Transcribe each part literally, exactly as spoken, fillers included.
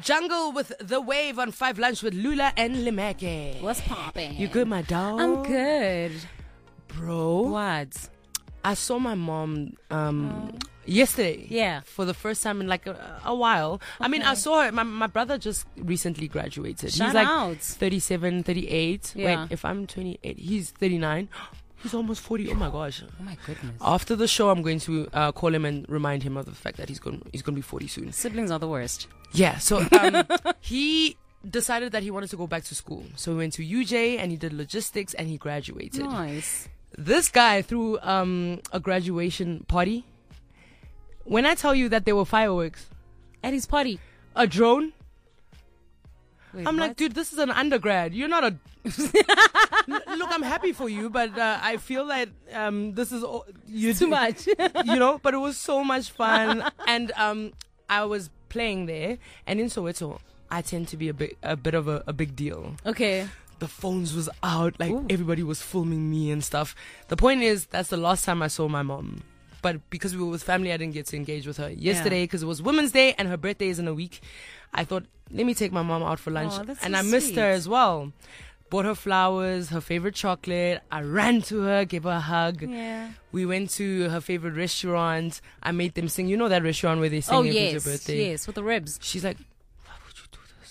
Jungle with The Wave on Five Lunch with Lula and Limeke. What's popping? You good, my dog? I'm good. Bro. What? I saw my mom um, oh. yesterday. Yeah. For the first time in like a, a while. Okay. I mean, I saw her. My, my brother just recently graduated. Shout he's like out. thirty-seven, thirty-eight. Yeah. Wait, if I'm twenty-eight, he's thirty-nine. He's almost forty. Oh my gosh. Oh my goodness. After the show, I'm going to uh, call him and remind him of the fact that he's going he's going to be forty soon. Siblings are the worst. Yeah. So um, he decided that he wanted to go back to school. So he went to U J and he did logistics and he graduated. Nice. This guy threw um, a graduation party. When I tell you that there were fireworks at his party, a drone. Wait, I'm what? like, dude, this is an undergrad. You're not a. Look, I'm happy for you, but uh, I feel that um, this is all, you too much. You know, but it was so much fun, and um, I was playing there, and in Soweto, I tend to be a bit a bit of a, a big deal. Okay. The phones was out, like Ooh. Everybody was filming me and stuff. The point is, that's the last time I saw my mom. But because we were with family, I didn't get to engage with her yesterday because yeah. it was Women's Day and her birthday is in a week. I thought, let me take my mom out for lunch. Oh, that's and so I missed sweet. her as well. Bought her flowers, her favorite chocolate. I ran to her, gave her a hug. Yeah. We went to her favorite restaurant. I made them sing. You know that restaurant where they sing oh, every yes, birthday? yes, with the ribs. She's like, why would you do this?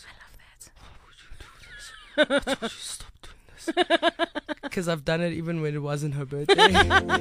I love that. Why would you do this? I told you stop doing this. Because I've done it even when it wasn't her birthday.